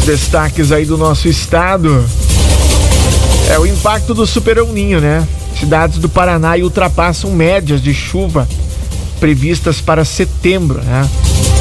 Destaques aí do nosso estado. É o impacto do Super El Niño, né? Cidades do Paraná ultrapassam médias de chuva previstas para setembro, né?